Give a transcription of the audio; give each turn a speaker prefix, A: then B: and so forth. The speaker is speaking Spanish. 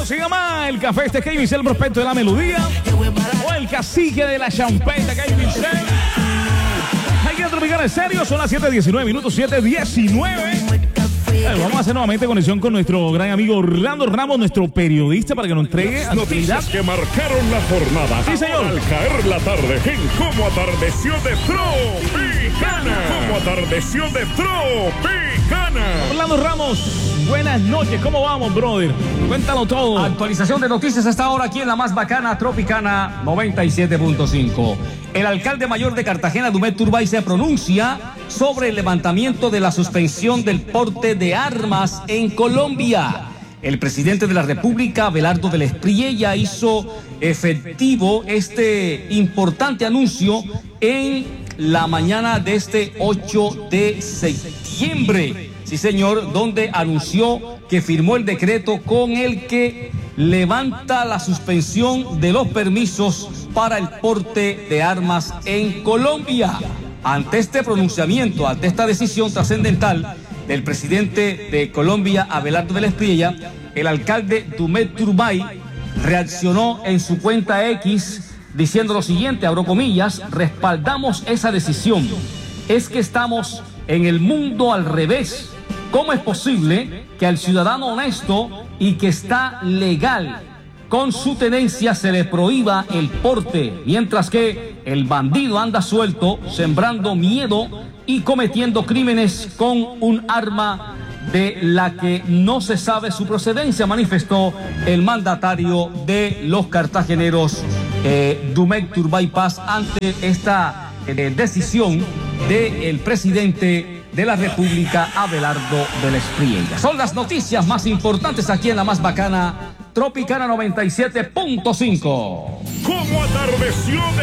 A: Esto se llama el café este Kevin Michel, el prospecto de la melodía. O el cacique de la champeta, Kevin Michel. Hay que tropicar en serio, son las 7:19 minutos, 7:19. Vamos a hacer nuevamente conexión con nuestro gran amigo Orlando Ramos, nuestro periodista, para que nos entregue
B: las noticias que marcaron la jornada.
A: Sí, señor.
B: Al caer la tarde en Cómo Atardeció de Tropicana. Cómo Atardeció de Tropicana.
A: Orlando Ramos, buenas noches. ¿Cómo vamos, brother? Cuéntalo todo.
C: Actualización de noticias hasta ahora aquí en la más bacana Tropicana 97.5. El alcalde mayor de Cartagena, Dumet Turbay, se pronuncia sobre el levantamiento de la suspensión del porte de armas en Colombia. El presidente de la República, Abelardo del Espriella, hizo efectivo este importante anuncio en la mañana de este 8 de septiembre. Sí, señor, donde anunció que firmó el decreto con el que levanta la suspensión de los permisos para el porte de armas en Colombia. Ante este pronunciamiento, ante esta decisión trascendental del presidente de Colombia, Abelardo del Espriella, el alcalde Dumet Turbay reaccionó en su cuenta X diciendo lo siguiente, abro comillas: respaldamos esa decisión. Es que estamos en el mundo al revés. ¿Cómo es posible que al ciudadano honesto y que está legal con su tenencia se le prohíba el porte, mientras que el bandido anda suelto, sembrando miedo y cometiendo crímenes con un arma de la que no se sabe su procedencia? Manifestó el mandatario de los cartageneros, Dumet Turbay Paz, ante esta decisión del presidente de la República, Abelardo del Espriella. Son las noticias más importantes aquí en la más bacana Tropicana 97.5.
B: Cómo Atardeció de